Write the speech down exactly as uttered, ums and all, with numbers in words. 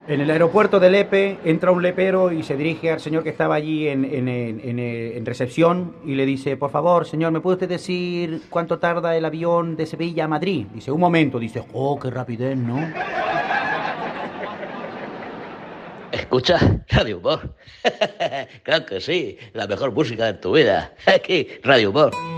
En el aeropuerto de Lepe entra un lepero y se dirige al señor que estaba allí en, en- en- en- en recepción y le dice, por favor, señor, ¿me puede usted decir cuánto tarda el avión de Sevilla a Madrid? Dice, un momento. Dice, oh, qué rapidez, ¿no? ¿Escucha? Radio Humor. Claro que sí, la mejor música de tu vida. Aquí, Radio Humor.